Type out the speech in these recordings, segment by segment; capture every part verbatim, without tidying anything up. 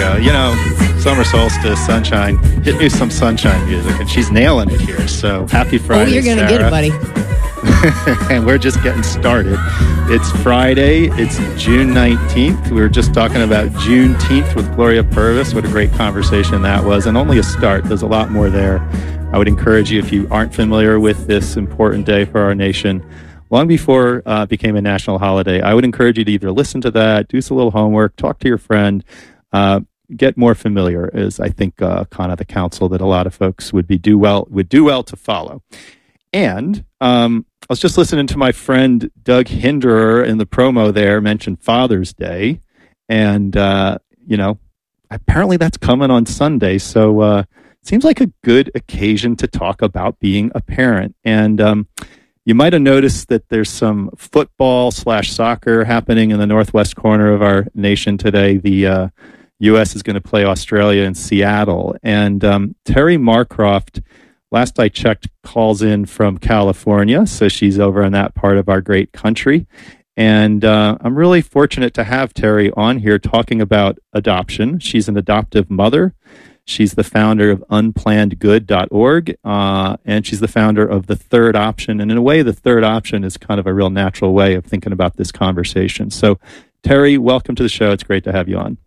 go. You know, summer solstice, sunshine. Hit me some sunshine music, and she's nailing it here. So happy Friday, Oh, you're going to Sarah. get it, buddy. And we're just getting started. It's Friday. It's June nineteenth. We were just talking about Juneteenth with Gloria Purvis. What a great conversation that was. And only a start. There's a lot more there. I would encourage you, if you aren't familiar with this important day for our nation, long before uh, it became a national holiday, I would encourage you to either listen to that, do some little homework, talk to your friend, uh, get more familiar is, I think, uh, kind of the counsel that a lot of folks would be do well would do well to follow. And um, I was just listening to my friend Doug Hinderer in the promo there mention Father's Day, and uh, you know, apparently that's coming on Sunday, so uh, it seems like a good occasion to talk about being a parent. And um, you might have noticed that there's some football slash soccer happening in the northwest corner of our nation today. The uh, U S is going to play Australia in Seattle, and um, Terry Marcroft, last I checked, calls in from California, so she's over in that part of our great country. And uh, I'm really fortunate to have Terry on here talking about adoption. She's an adoptive mother. She's the founder of unplanned good dot org, uh, and she's the founder of The Third Option. And in a way, The Third Option is kind of a real natural way of thinking about this conversation. So, Terry, welcome to the show. It's great to have you on.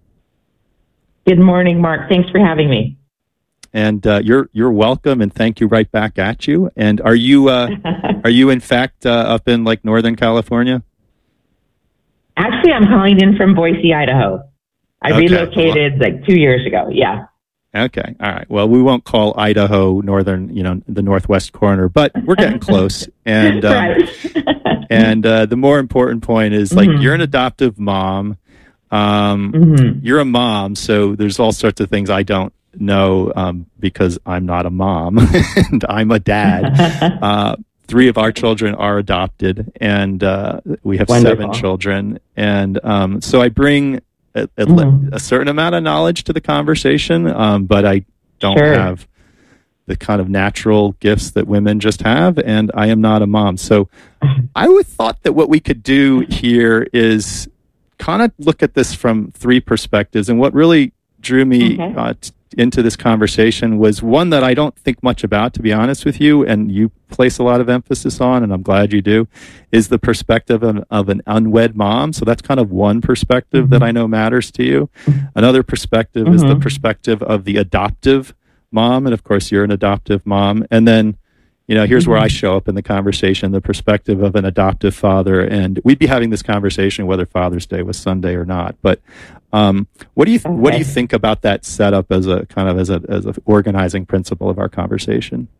Good morning, Mark. Thanks for having me. And uh, you're you're welcome, and thank you right back at you. And are you uh, are you in fact uh, up in like Northern California? Actually, I'm calling in from Boise, Idaho. I Okay. relocated like two years ago. Yeah. Okay, all right. Well, we won't call Idaho northern, you know, the northwest corner, but we're getting close. And um, right. and uh, the more important point is, like, Mhm. you're an adoptive mom. Um, Mhm. You're a mom, so there's all sorts of things I don't know um, because I'm not a mom and I'm a dad. Uh, three of our children are adopted, and uh, we have Wonderful. seven children. And um, so I bring a, a, Mhm. a certain amount of knowledge to the conversation, um, but I don't Sure. have the kind of natural gifts that women just have, and I am not a mom. So I would thought that what we could do here is kind of look at this from three perspectives. And what really drew me Okay. uh, t- into this conversation was one that I don't think much about, to be honest with you, and you place a lot of emphasis on, and I'm glad you do, is the perspective of, of an unwed mom. So that's kind of one perspective Mhm. that I know matters to you. Another perspective is the Mhm. perspective perspective of the adoptive mom, and of course you're an adoptive mom. And then, you know, here's where I show up in the conversation, the perspective of an adoptive father. And we'd be having this conversation whether Father's Day was Sunday or not. But um, what do you th- what do you Okay. think about that setup as a kind of as a as a organizing principle of our conversation?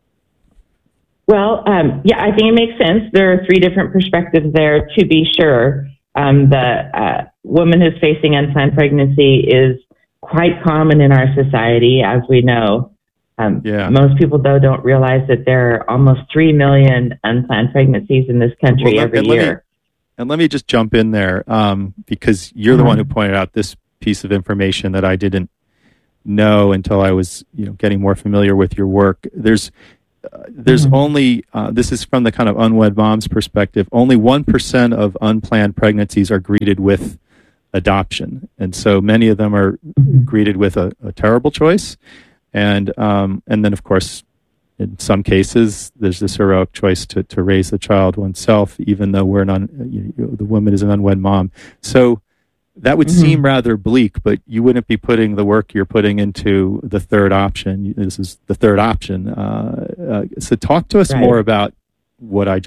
Well, um, yeah, I think it makes sense. There are three different perspectives there, to be sure. Um, the uh, woman who's facing unplanned pregnancy is quite common in our society, as we know. Um, Yeah. Most people, though, don't realize that there are almost three million unplanned pregnancies in this country Well, let- every and let me- year. And let me just jump in there um, because you're the Mhm. one who pointed out this piece of information that I didn't know until I was, you know, getting more familiar with your work. There's uh, there's Mhm. only uh, this is from the kind of unwed mom's perspective. Only one percent of unplanned pregnancies are greeted with adoption, and so many of them are Mhm. greeted with a, a terrible choice. And um, and then, of course, in some cases, there's this heroic choice to, to raise the child oneself, even though we're not, you know, the woman is an unwed mom. So that would Mhm. seem rather bleak, but you wouldn't be putting the work you're putting into the third option. This is the third option. Uh, uh, so talk to us Right. more about what I